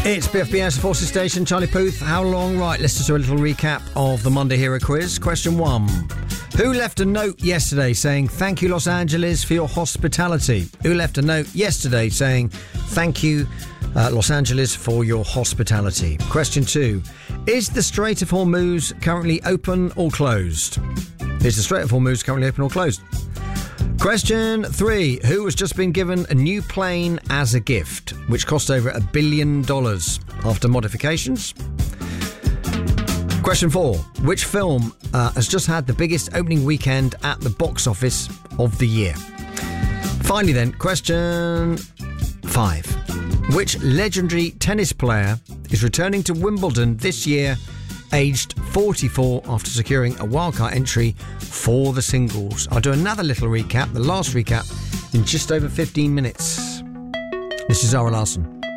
It's BFBS Forces Station, Charlie Puth. How long? Right, let's just do a little recap of the Monday Hero Quiz. Question 1. Who left a note yesterday saying, "Thank you, Los Angeles, for your hospitality"? Who left a note yesterday saying, "Thank you, Los Angeles, for your hospitality"? Question 2. Is the Strait of Hormuz currently open or closed? Is the Strait of Hormuz currently open or closed? Question 3. Who has just been given a new plane as a gift, which cost over $1 billion after modifications? Question 4. Which film has just had the biggest opening weekend at the box office of the year? Finally then, question 5. Which legendary tennis player is returning to Wimbledon this year, aged 44, after securing a wildcard entry for the singles? I'll do another little recap, the last recap, in just over 15 minutes. This is Zara Larsson.